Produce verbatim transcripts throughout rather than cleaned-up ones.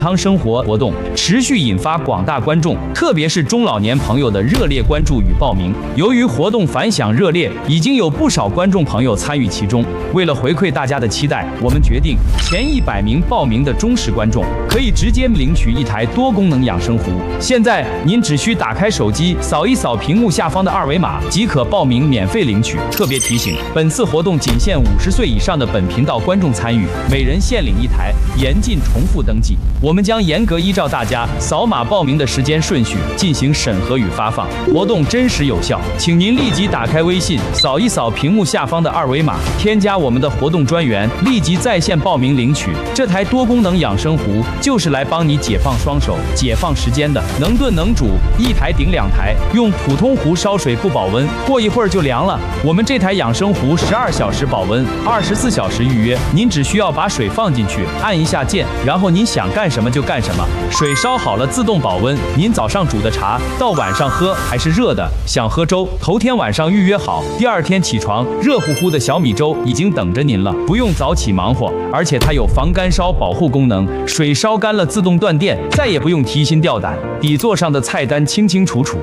康生活活动持续引发广大观众，特别是中老年朋友的热烈关注与报名。由于活动反响热烈，已经有不少观众朋友参与其中。为了回馈大家的期待，我们决定前一百名报名的忠实观众可以直接领取一台多功能养生壶。现在您只需打开手机，扫一扫屏幕下方的二维码，即可报名免费领取。特别提醒，本次活动仅限五十岁以上的本频道观众参与，每人限领一台，严禁重复登记。我们将严格依照大家扫码报名的时间顺序进行审核与发放，活动真实有效。请您立即打开微信，扫一扫屏幕下方的二维码，添加我们的活动专员，立即在线报名领取。这台多功能养生壶就是来帮你解放双手、解放时间的，能炖能煮，一台顶两台。用普通壶烧水不保温，过一会儿就凉了。我们这台养生壶十二小时保温，二十四小时预约。您只需要把水放进去，按一下键，然后您想干什么就干什么。水烧好了自动保温，您早上煮的茶到晚上喝还是热的。想喝粥，头天晚上预约好，第二天起床热乎乎的小米粥已经等着您了，不用早起忙活。而且它有防干烧保护功能，水烧干了自动断电，再也不用提心吊胆。底座上的菜单清清楚楚。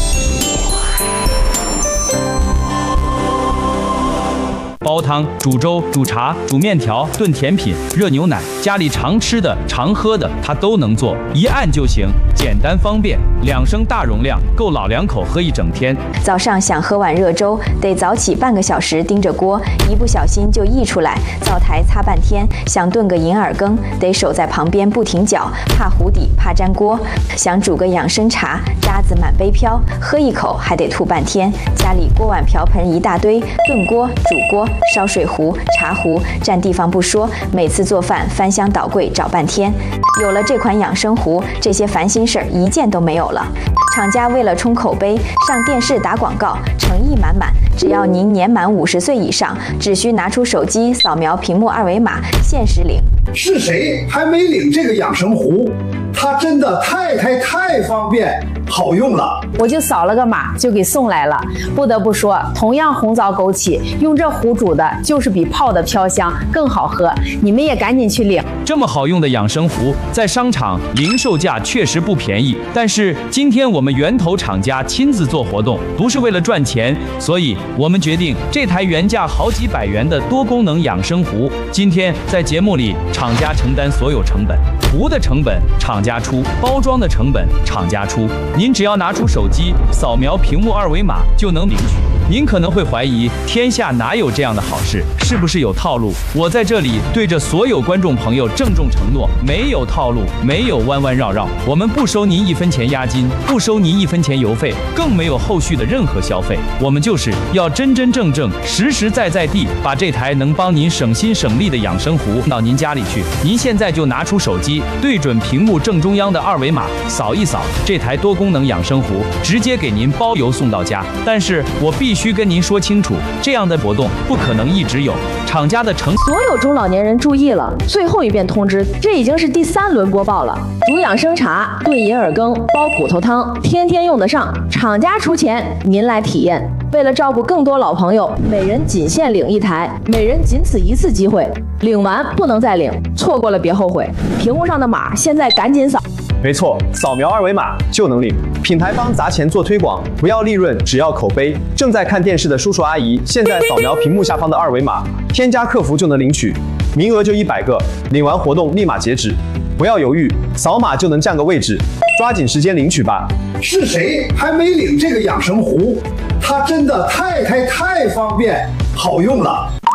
煲汤、煮粥、煮茶、煮面条、炖甜品、热牛奶，家里常吃的、常喝的，它都能做，一按就行，简单方便。两升大容量，够老两口喝一整天。 早上想喝碗热粥，得早起半个小时盯着锅，一不小心就溢出来，灶台擦半天。想炖个银耳羹，得守在旁边不停搅，怕糊底，怕粘锅。想煮个养生茶，渣子满杯飘，喝一口还得吐半天。家里锅碗瓢盆一大堆，炖锅、煮锅、烧水壶、茶壶，占地方不说，每次做饭翻箱倒柜找半天。有了这款养生壶，这些烦心事儿一件都没有了。厂家为了冲口碑，上电视打广告，诚意满满。只要您年满五十岁以上，只需拿出手机扫描屏幕二维码，限时领。 是谁还没领这个养生壶？它真的太太太方便好用了， 我就扫了个码就给送来了。不得不说，同样红枣枸杞，用这壶煮的就是比泡的飘香更好喝。你们也赶紧去领。 这么好用的养生壶，在商场零售价确实不便宜，但是今天我们源头厂家亲自做活动，不是为了赚钱，所以我们决定这台原价好几百元的多功能养生壶，今天在节目里厂家承担所有成本，壶的成本厂家出，包装的成本厂家出。您只要拿出手机扫描屏幕二维码就能领取。您可能会怀疑，天下哪有这样的好事？是不是有套路？我在这里对着所有观众朋友郑重承诺，没有套路，没有弯弯绕绕，我们不收您一分钱押金，不收您一分钱邮费，更没有后续的任何消费。我们就是要真真正正、实实在在地把这台能帮您省心省力的养生壶到您家里去。您现在就拿出手机，对准屏幕正中央的二维码，扫一扫，这台多功能养生壶直接给您包邮送到家。但是我必须跟您说清楚，这样的活动不可能一直有，厂家的成所有中老年人注意了，最后一遍通知，这已经是第三轮播报了。煮养生茶、炖银耳羹、煲骨头汤，天天用得上，厂家出钱，您来体验。为了照顾更多老朋友，每人仅限领一台，每人仅此一次机会，领完不能再领，错过了别后悔。屏幕上的码现在赶紧扫。 没错，扫描二维码就能领。品牌方砸钱做推广，不要利润，只要口碑。正在看电视的叔叔阿姨，现在扫描屏幕下方的二维码，添加客服就能领取，名额就一百个，领完活动立马截止。不要犹豫，扫码就能占个位置，抓紧时间领取吧。 是谁还没领这个养生壶？它真的太太太方便好用了。